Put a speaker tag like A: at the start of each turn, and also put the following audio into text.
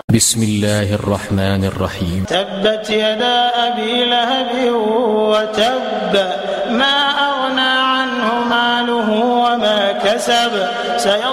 A: بسم الله الرحمن الرحيم.
B: تبت يدا أبي لهب وتب، ما أغنى عنه ماله وما كسب.